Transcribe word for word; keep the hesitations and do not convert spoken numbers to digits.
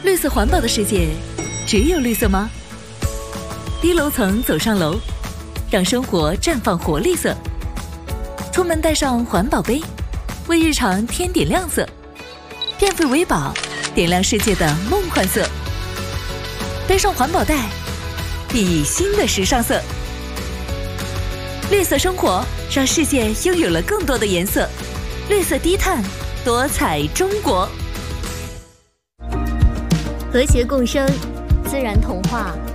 绿色环保的世界，只有绿色吗？低楼层走上楼，让生活绽放活力色。出门带上环保杯，为日常添点亮色。变废为宝，点亮世界的梦幻色。背上环保袋，熠熠新的时尚色。绿色生活，让世界拥有了更多的颜色。绿色低碳，多彩中国。 和谐共生，自然童话。